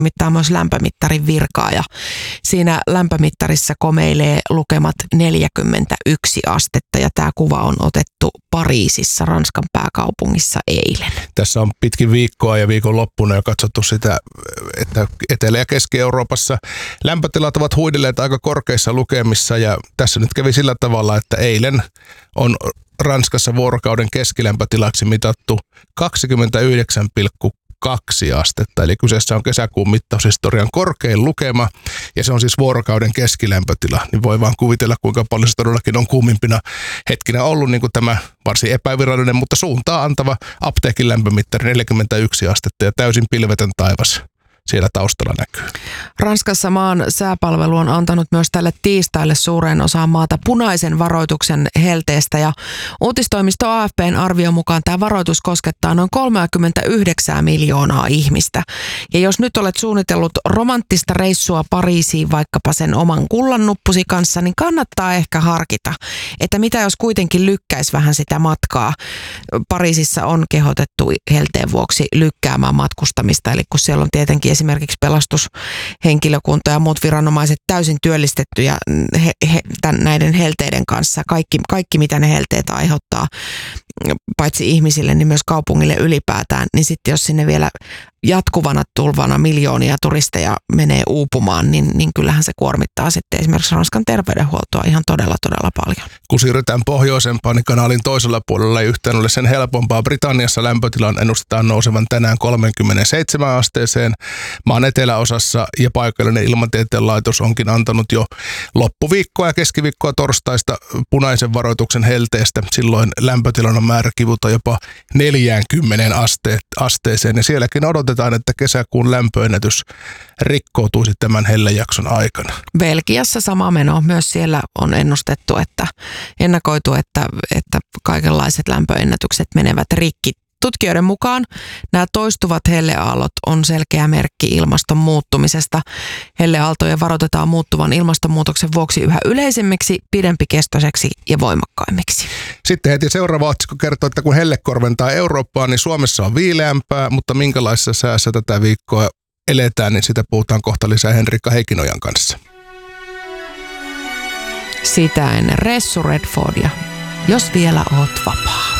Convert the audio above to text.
mittaa myös lämpömittarin virkaa ja siinä lämpömittarissa komeilee lukemat 41 astetta ja tämä kuva on otettu Pariisissa, Ranskan pääkaupungissa eilen. Tässä on pitkin viikkoa ja viikonloppuna jo katsottu sitä, että Etelä- ja Keski-Euroopassa lämpötilat ovat huidelleet aika korkeissa lukemissa ja tässä nyt kävi sillä tavalla, että eilen on Ranskassa vuorokauden keskilämpötilaksi mitattu 29,2 astetta, eli kyseessä on kesäkuun mittaushistorian korkein lukema, ja se on siis vuorokauden keskilämpötila. Niin voi vaan kuvitella, kuinka paljon se todellakin on kuumimpina hetkinä ollut, niin kuin tämä varsin epävirallinen, mutta suuntaa antava apteekin lämpömittari 41 astetta ja täysin pilvetön taivas siellä taustalla näkyy. Ranskassa maan sääpalvelu on antanut myös tälle tiistaille suureen osaan maata punaisen varoituksen helteestä ja uutistoimisto AFP:n arvion mukaan tämä varoitus koskettaa noin 39 miljoonaa ihmistä. Ja jos nyt olet suunnitellut romanttista reissua Pariisiin vaikkapa sen oman kullannuppusi kanssa, niin kannattaa ehkä harkita, että mitä jos kuitenkin lykkäisi vähän sitä matkaa. Pariisissa on kehotettu helteen vuoksi lykkäämään matkustamista, eli kun siellä on tietenkin esimerkiksi pelastushenkilökunta ja muut viranomaiset täysin työllistettyjä näiden helteiden kanssa. Kaikki mitä ne helteet aiheuttaa, paitsi ihmisille, niin myös kaupungille ylipäätään. Niin sitten jos sinne vielä jatkuvana tulvana miljoonia turisteja menee uupumaan, niin kyllähän se kuormittaa sitten esimerkiksi Ranskan terveydenhuoltoa ihan todella paljon. Kun siirrytään pohjoisempaan, niin kanaalin toisella puolella ei yhtään ole sen helpompaa. Britanniassa lämpötilan ennustetaan nousevan tänään 37 asteeseen. Maan eteläosassa ja paikallinen ilmatieteen laitos onkin antanut jo loppuviikkoa ja keskiviikkoa torstaista punaisen varoituksen helteestä. Silloin lämpötilan on määrä kivuta jopa 40 asteeseen ja sielläkin odotetaan, että kesäkuun lämpöennätys rikkoutuisi tämän hellejakson aikana. Belgiassa sama meno. Myös siellä on ennakoitu, että kaikenlaiset lämpöennätykset menevät rikki. Tutkijoiden mukaan nämä toistuvat helleaallot on selkeä merkki ilmaston muuttumisesta. Helleaaltojen varoitetaan muuttuvan ilmastonmuutoksen vuoksi yhä yleisemmiksi, pidempikestoiseksi ja voimakkaimmiksi. Sitten heti seuraava otsikko kertoo, että kun helle korventaa Eurooppaa, niin Suomessa on viileämpää, mutta minkälaisessa säässä tätä viikkoa eletään, niin sitä puhutaan kohta lisää Henrikka Heikkinojan kanssa. Sitä ennen Ressu Redfordia, jos vielä oot vapaa.